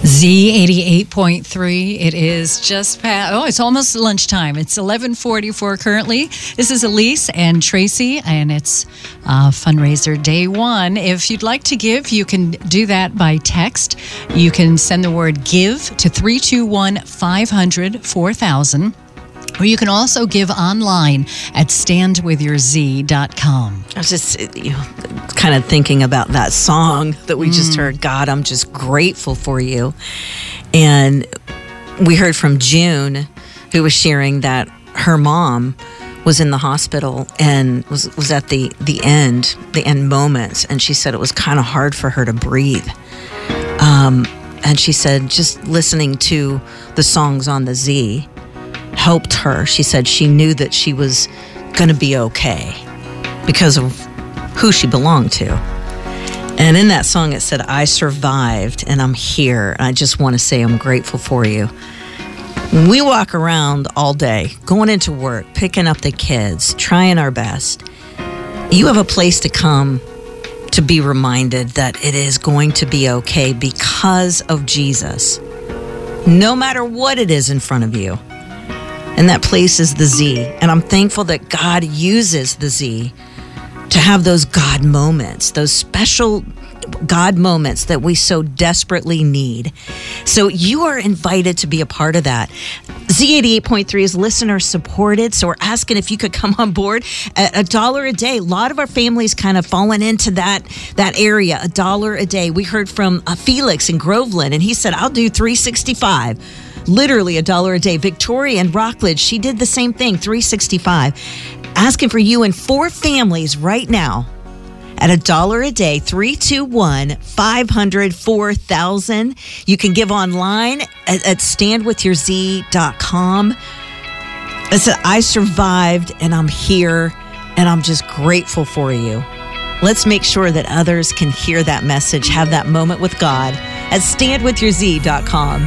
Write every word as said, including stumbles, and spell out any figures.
Z eighty-eight point three. It is just past, oh, it's almost lunchtime. It's eleven forty-four currently. This is Elise and Tracy, and it's uh, fundraiser day one. If you'd like to give, you can do that by text. You can send the word give to three two one, five hundred, four thousand. Or you can also give online at stand with your z dot com. I was just you know, kind of thinking about that song that we mm. just heard, God, I'm just grateful for you. And we heard from June, who was sharing that her mom was in the hospital and was, was at the, the end, the end moments. And she said it was kind of hard for her to breathe. Um, and she said just listening to the songs on the Z helped her. She said she knew that she was going to be okay because of who she belonged to. And in that song, it said, I survived and I'm here. And I just want to say I'm grateful for you. When we walk around all day, going into work, picking up the kids, trying our best, you have a place to come to be reminded that it is going to be okay because of Jesus. No matter what it is in front of you. And that place is the Z. And I'm thankful that God uses the Z to have those God moments, those special God moments that we so desperately need. So you are invited to be a part of that. Z eighty-eight point three is listener supported. So we're asking if you could come on board at a dollar a day. A lot of our families kind of fallen into that, that area, a dollar a day. We heard from uh, Felix in Groveland, and he said, I'll do three sixty-five. Literally a dollar a day. Victoria in Rockledge, she did the same thing, three sixty-five. Asking for you and four families right now at a dollar a day, three two one, five hundred, four thousand. You can give online at, at stand with your z dot com. I said, I survived and I'm here and I'm just grateful for you. Let's make sure that others can hear that message, have that moment with God at stand with your z dot com.